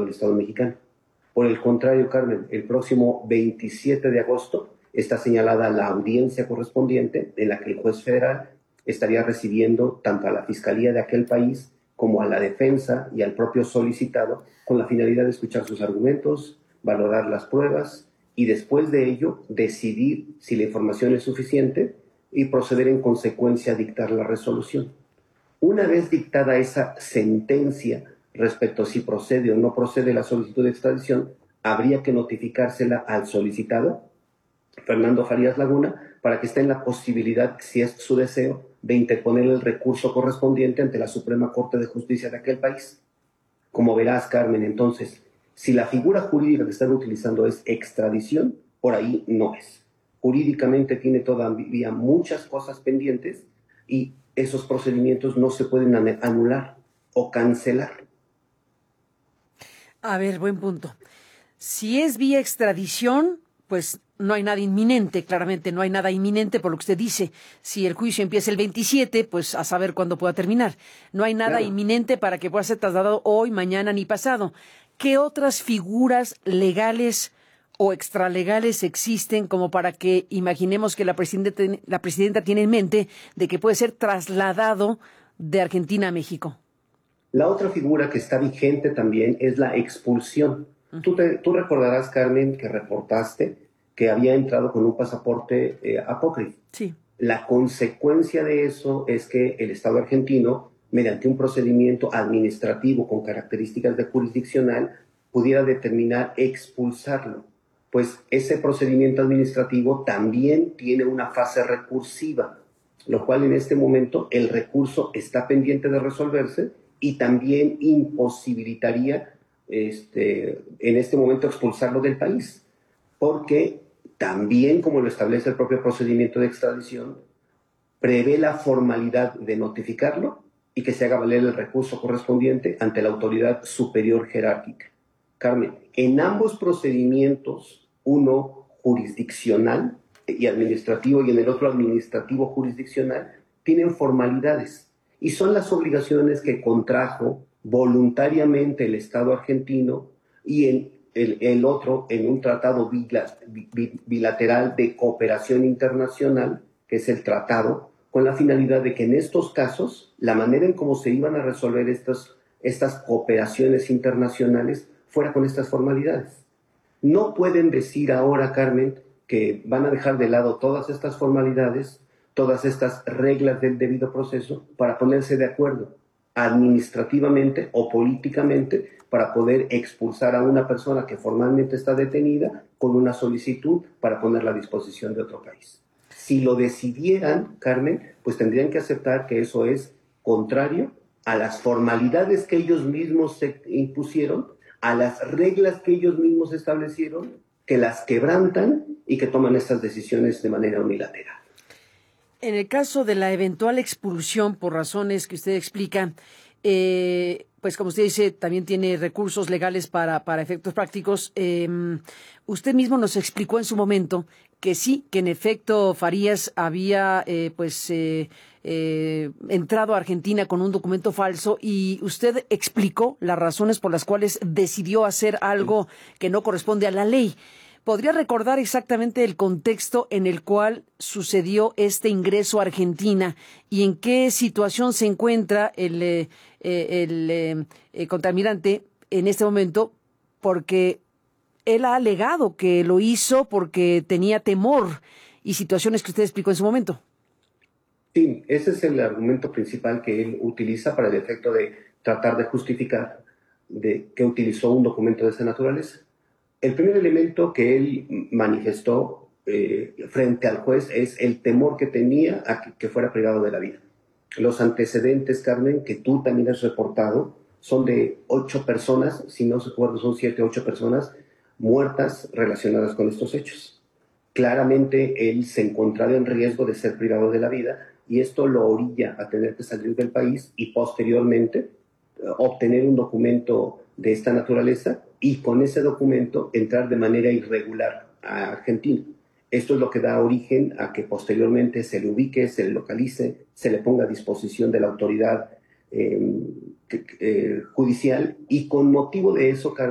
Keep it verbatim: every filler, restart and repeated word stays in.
del Estado mexicano. Por el contrario, Carmen, el próximo veintisiete de agosto está señalada la audiencia correspondiente en la que el juez federal estaría recibiendo tanto a la Fiscalía de aquel país como a la defensa y al propio solicitado con la finalidad de escuchar sus argumentos, valorar las pruebas y después de ello decidir si la información es suficiente y proceder en consecuencia a dictar la resolución. Una vez dictada esa sentencia respecto a si procede o no procede la solicitud de extradición, habría que notificársela al solicitado, Fernando Farías Laguna, para que esté en la posibilidad, si es su deseo, de interponer el recurso correspondiente ante la Suprema Corte de Justicia de aquel país. Como verás, Carmen, entonces, si la figura jurídica que están utilizando es extradición, por ahí no es. Jurídicamente tiene todavía muchas cosas pendientes y esos procedimientos no se pueden anular o cancelar. A ver, buen punto. Si es vía extradición, pues no hay nada inminente, claramente no hay nada inminente por lo que usted dice. Si el juicio empieza el veintisiete, pues a saber cuándo pueda terminar. No hay nada Claro. inminente para que pueda ser trasladado hoy, mañana ni pasado. ¿Qué otras figuras legales o extralegales existen como para que imaginemos que la presidenta, la presidenta tiene en mente de que puede ser trasladado de Argentina a México? La otra figura que está vigente también es la expulsión. Uh-huh. Tú, te, tú recordarás, Carmen, que reportaste que había entrado con un pasaporte eh, apócrifo. Sí. La consecuencia de eso es que el Estado argentino, mediante un procedimiento administrativo con características de jurisdiccional, pudiera determinar expulsarlo. Pues ese procedimiento administrativo también tiene una fase recursiva, lo cual en este momento el recurso está pendiente de resolverse y también imposibilitaría este, en este momento expulsarlo del país, porque también, como lo establece el propio procedimiento de extradición, prevé la formalidad de notificarlo y que se haga valer el recurso correspondiente ante la autoridad superior jerárquica. Carmen, en ambos procedimientos, uno jurisdiccional y administrativo y en el otro administrativo jurisdiccional, tienen formalidades y son las obligaciones que contrajo voluntariamente el Estado argentino y en el, el otro en un tratado bilateral de cooperación internacional, que es el tratado, con la finalidad de que en estos casos, la manera en cómo se iban a resolver estas, estas cooperaciones internacionales fuera con estas formalidades. No pueden decir ahora, Carmen, que van a dejar de lado todas estas formalidades, todas estas reglas del debido proceso para ponerse de acuerdo administrativamente o políticamente para poder expulsar a una persona que formalmente está detenida con una solicitud para ponerla a disposición de otro país. Si lo decidieran, Carmen, pues tendrían que aceptar que eso es contrario a las formalidades que ellos mismos se impusieron, a las reglas que ellos mismos establecieron, que las quebrantan y que toman estas decisiones de manera unilateral. En el caso de la eventual expulsión por razones que usted explica, eh, pues como usted dice, también tiene recursos legales para, para efectos prácticos. Eh, usted mismo nos explicó en su momento que sí, que en efecto Farías había eh, pues eh, eh, entrado a Argentina con un documento falso y usted explicó las razones por las cuales decidió hacer algo que no corresponde a la ley. ¿Podría recordar exactamente el contexto en el cual sucedió este ingreso a Argentina y en qué situación se encuentra el, eh, el eh, eh, contraalmirante en este momento? Porque él ha alegado que lo hizo porque tenía temor y situaciones que usted explicó en su momento. Sí, ese es el argumento principal que él utiliza para el efecto de tratar de justificar de que utilizó un documento de esa naturaleza. El primer elemento que él manifestó eh, frente al juez es el temor que tenía a que, que fuera privado de la vida. Los antecedentes, Carmen, que tú también has reportado, son de ocho personas, si no recuerdo son siete o ocho personas muertas relacionadas con estos hechos. Claramente él se encontraba en riesgo de ser privado de la vida y esto lo orilla a tener que salir del país y posteriormente eh, obtener un documento de esta naturaleza y con ese documento entrar de manera irregular a Argentina. Esto es lo que da origen a que posteriormente se le ubique, se le localice, se le ponga a disposición de la autoridad eh, eh, judicial y con motivo de eso,